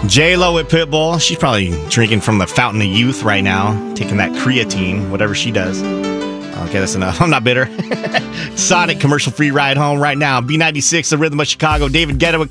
J-Lo at Pitbull. She's probably drinking from the fountain of youth right now, taking that creatine, whatever she does. Okay, that's enough. I'm not bitter. Sonic commercial-free ride home right now. B96, the Rhythm of Chicago. David Guetta with